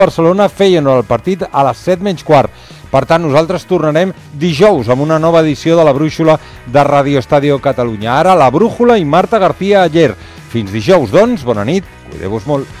Barcelona feien el partit a les 7:15. Per tant, nosaltres tornarem dijous amb una nova edició de la Brúixola de Radio Estadio Catalunya. Ara la Brújula i Marta García Aller. Fins dijous, doncs, bona nit, cuideu-vos molt.